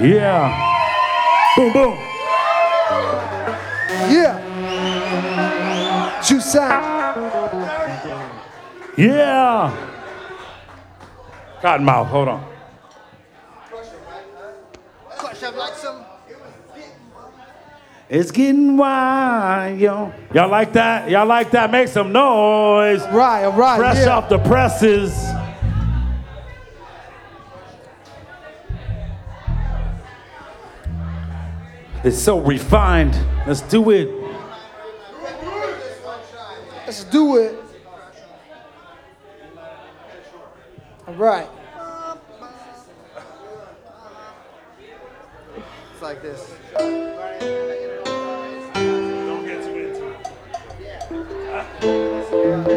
Yeah. Boom, boom. Yeah. Juice sound. Yeah. Cottonmouth, hold on. It's getting wild, yo. Y'all like that? Y'all like that? Make some noise. All right. Fresh yeah. off the presses. It's so refined. Let's do it. Let's do it. All right. It's like this. Don't get too into it.